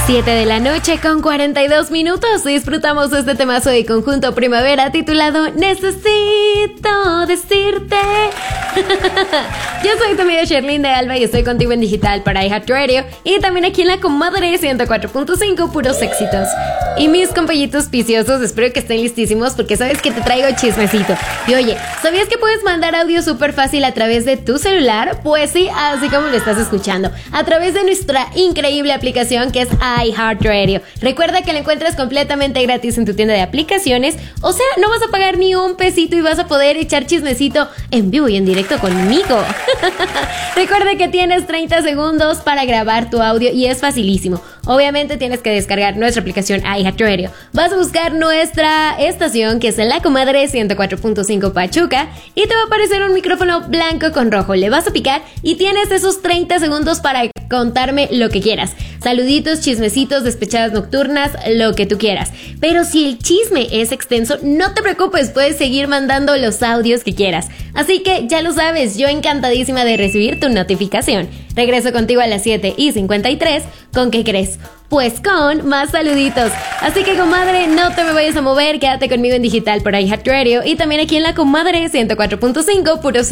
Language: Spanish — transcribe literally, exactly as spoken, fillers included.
siete de la noche con cuarenta y dos minutos. Disfrutamos este temazo de Conjunto Primavera titulado Necesito decirte. Yo soy tu amiga Sherlyn de Alba y estoy contigo en digital para iHeartRadio y también aquí en la Comadre ciento cuatro punto cinco, puros éxitos. Y mis compañitos piciosos, espero que estén listísimos porque sabes que te traigo chismecito. Y oye, ¿sabías que puedes mandar audio súper fácil a través de tu celular? Pues sí, así como lo estás escuchando, a través de nuestra increíble aplicación que es iHeartRadio. Recuerda que la encuentras completamente gratis en tu tienda de aplicaciones, o sea, no vas a pagar ni un pesito y vas a poder echar chismecito en vivo y en directo conmigo. Recuerda que tienes treinta segundos para grabar tu audio y es facilísimo. Obviamente tienes que descargar nuestra aplicación iHeartRadio. Vas a buscar nuestra estación que es La Comadre ciento cuatro punto cinco Pachuca y te va a aparecer un micrófono blanco con rojo. Le vas a picar y tienes esos treinta segundos para contarme lo que quieras. Saluditos, chismecitos, despechadas nocturnas, lo que tú quieras. Pero si el chisme es extenso, no te preocupes, puedes seguir mandando los audios que quieras. Así que ya lo sabes, yo encantadísima de recibir tu notificación. Regreso contigo a las siete y cincuenta y tres. ¿Con qué crees? Pues con más saluditos. Así que, comadre, no te me vayas a mover, quédate conmigo en digital por iHeartRadio y también aquí en la Comadre ciento cuatro punto cinco, puros